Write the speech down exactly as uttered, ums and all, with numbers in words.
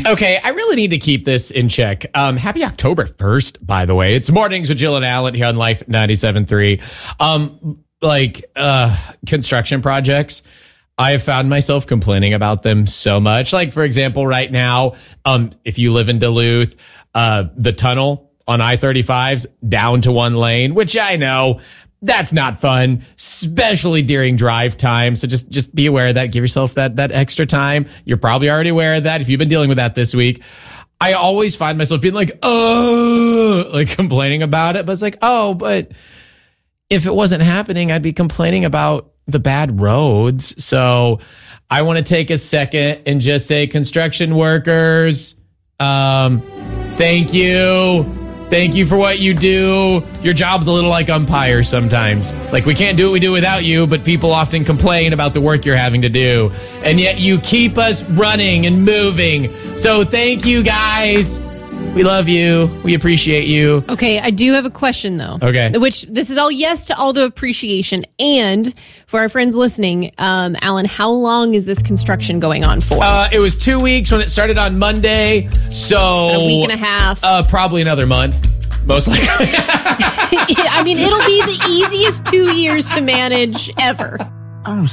Okay, I really need to keep this in check. Um, happy October first, by the way. It's Mornings with Jill and Alan here on Life ninety-seven point three. Um, like, uh, construction projects, I have found myself complaining about them so much. Like, for example, right now, um, if you live in Duluth, uh, the tunnel on I thirty-five's down to one lane, which I know that's not fun, especially during drive time. So just, just be aware of that. Give yourself that, that extra time. You're probably already aware of that if you've been dealing with that this week. I always find myself being like, oh, like complaining about it. But it's like, oh, but if it wasn't happening, I'd be complaining about the bad roads. So I want to take a second and just say, construction workers, um, thank you. Thank you for what you do. Your job's a little like umpires sometimes. Like, we can't do what we do without you, but people often complain about the work you're having to do. And yet you keep us running and moving. So thank you, guys. We love you. We appreciate you. Okay, I do have a question, though. Okay. Which, this is all yes to all the appreciation. And for our friends listening, um, Alan, how long is this construction going on for? Uh, it was two weeks when it started on Monday. So a week and a half. Uh, probably another month, most likely. I mean, it'll be the easiest two years to manage ever. I'm